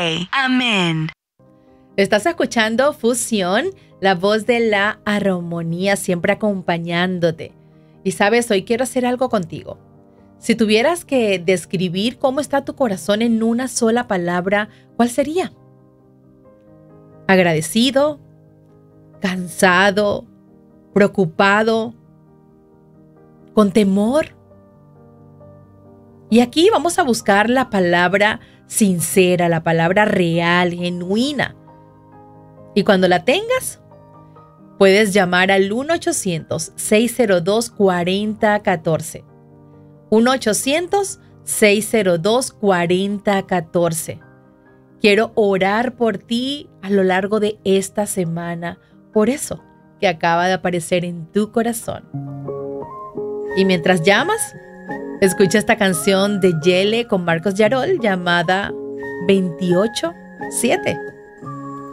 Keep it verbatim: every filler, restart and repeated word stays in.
pray. Amén. Estás escuchando Fusión, la voz de la armonía, siempre acompañándote. Y sabes, hoy quiero hacer algo contigo. Si tuvieras que describir cómo está tu corazón en una sola palabra, ¿cuál sería? Agradecido, cansado, preocupado, con temor. Y aquí vamos a buscar la palabra sincera, la palabra real, genuina. Y cuando la tengas, puedes llamar al uno ochocientos, seis cero dos, cuatro cero uno cuatro. uno ochocientos, seis cero dos, cuatro cero uno cuatro. Quiero orar por ti a lo largo de esta semana, por eso que acaba de aparecer en tu corazón. Y mientras llamas, escucha esta canción de Yele con Marcos Yarol llamada veintiocho siete.